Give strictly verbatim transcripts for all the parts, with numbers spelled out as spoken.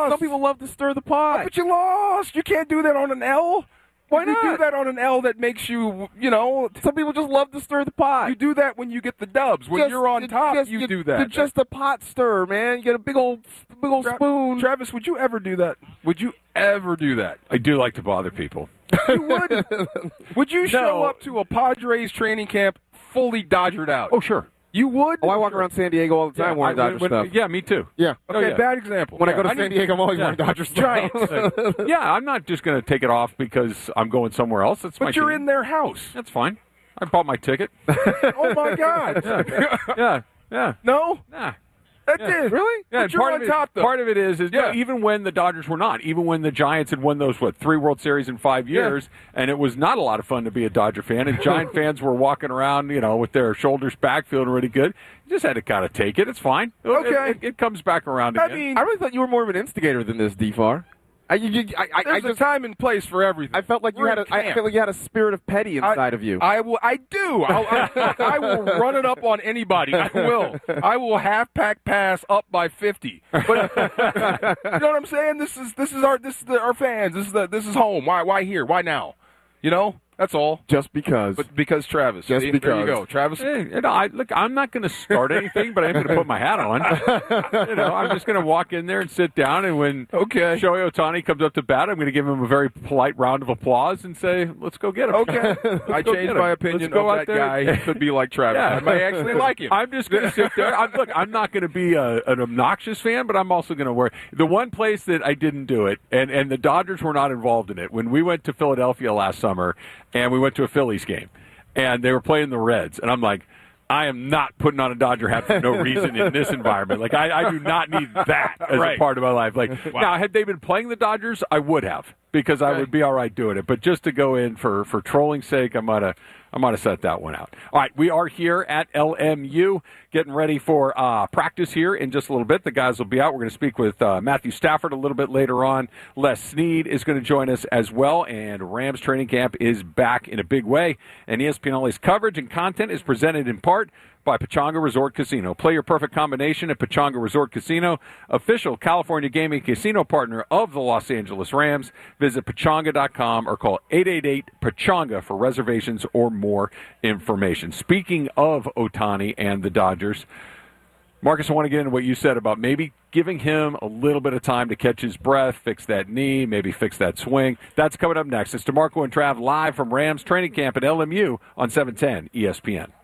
lost. Some people love to stir the pot. But you lost. You can't do that on an L. Why if you not? do that on an L, that makes you, you know. Some people just love to stir the pot. You do that when you get the dubs. When Just- you're on you top, just- you you- do that. You're just a pot stir, man. You get a big old, big old Tra- spoon. Travis, would you ever do that? Would you ever do that? I do like to bother people. You would. Would you show No. up to a Padres training camp fully Dodgered out? Oh, sure. You would? Oh, I walk around San Diego all the time Yeah, wearing I- Dodger when- stuff. Yeah, me too. Yeah. Oh, Okay, yeah. bad example. When I go to I San need- Diego, I'm always Yeah. wearing Dodger stuff. Giants. Yeah, I'm not just going to take it off because I'm going somewhere else. That's my But you're team. in their house. That's fine. I bought my ticket. Oh, my God. Yeah, yeah. No? Nah. That Yeah. did. Really? But and you're part on of it, top, though. Part of it is, is no, Yeah. even when the Dodgers were not, even when the Giants had won those, what, three World Series in five years, and it was not a lot of fun to be a Dodger fan, and Giant fans were walking around, you know, with their shoulders back, feeling really good. You just had to kind of take it. It's fine. It- Okay. It, it comes back around I again. mean, I really thought you were more of an instigator than this, D F A R. I, you, you, I, I, I there's just, a time and place for everything. I felt like you We're had in a, I camp. felt like you had a spirit of petty inside I, of you. I will. I do. I'll, I, I will run it up on anybody. I will. I will half pack pass up by fifty. But you know what I'm saying? This is this is our this is the, our fans. This is the this is home. Why why here? Why now? You know. That's all. just because. But because Travis. Just See, because. There you go, Travis. Hey, you know, I, look, I'm not going to start anything, but I'm going to put my hat on. You know, I'm just going to walk in there and sit down, and when Okay. Shohei Ohtani comes up to bat, I'm going to give him a very polite round of applause and say, "Let's go get him." Okay. I go changed get my him. opinion Let's go of out that there. guy. He could be like Travis. Yeah. I may actually like him. I'm just going to sit there. I'm, look, I'm not going to be a, an obnoxious fan, but I'm also going to worry. The one place that I didn't do it, and, and the Dodgers were not involved in it, when we went to Philadelphia last summer, and we went to a Phillies game, and they were playing the Reds, and I'm like, I am not putting on a Dodger hat for no reason in this environment. Like, I, I do not need that as Right. a part of my life. Like, now, had they been playing the Dodgers, I would have, because I Okay. would be all right doing it. But just to go in for, for trolling's sake, I might have I might have set that one out. All right, we are here at L M U, getting ready for uh, practice here in just a little bit. The guys will be out. We're going to speak with uh, Matthew Stafford a little bit later on. Les Snead is going to join us as well, and Rams training camp is back in a big way. And E S P N L A's coverage and content is presented in part by Pechanga Resort Casino. Play your perfect combination at Pechanga Resort Casino, official California gaming casino partner of the Los Angeles Rams. Visit Pechanga dot com or call eight eight eight Pechanga for reservations or more information. Speaking of Ohtani and the Dodgers, Marcus, I want to get into what you said about maybe giving him a little bit of time to catch his breath, fix that knee, maybe fix that swing. That's coming up next. It's DeMarco and Trav live from Rams training camp at L M U on seven ten E S P N.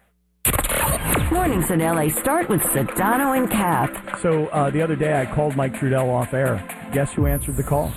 Mornings in L A start with Sedano and Cap. So uh, the other day I called Mike Trudell off air. Guess who answered the call?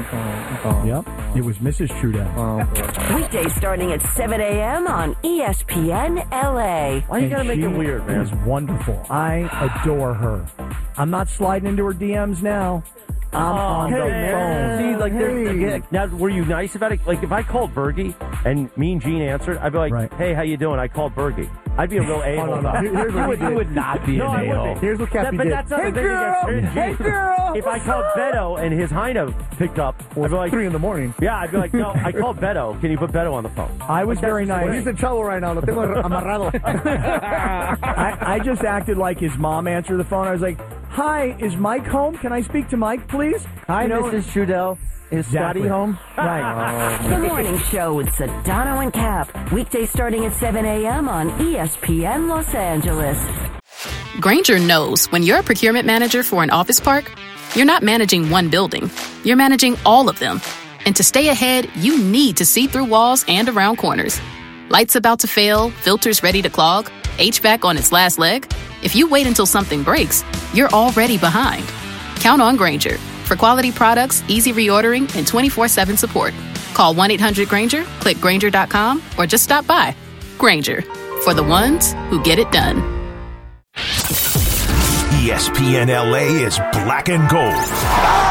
Yep, it was Missus Trudell. Weekdays starting at seven a.m. on E S P N L A. Why you gotta make it weird, man? Is wonderful. I adore her. I'm not sliding into her D Ms now. I'm on the phone. See, like, they're- now, were you nice about it? Like, if I called Bergie and Mean Gene answered, I'd be like, Right. "Hey, how you doing?" I called Bergie. I'd be a real a-hole. no, no. Here- here's what I we would, did. I would not be No, an I a-hole. wouldn't. Here's what Cappy That- but did. that's not Hey, the thing girl! against Gene. Hey, girl! If I called Beto and his Heino picked up, I'd be like, Three in the morning. yeah, I'd be like, no, I called Beto. Can you put Beto on the phone? I was Like, that's very just the nice. way. He's in trouble right now. Lo tengo amarrado. I, I just acted like his mom answered the phone. I was like, "Hi, is Mike home? Can I speak to Mike, please?" Hi, You know- Missus Trudell. Is Exactly. Scotty home? Right. The morning show with Sedano and Cap. Weekdays starting at seven a.m. on E S P N Los Angeles. Grainger knows when you're a procurement manager for an office park, you're not managing one building. You're managing all of them. And to stay ahead, you need to see through walls and around corners. Lights about to fail, filters ready to clog, H V A C on its last leg. If you wait until something breaks, you're already behind. Count on Grainger for quality products, easy reordering, and twenty-four seven support. Call one eight hundred Grainger, click Grainger dot com, or just stop by. Grainger, for the ones who get it done. E S P N L A is black and gold.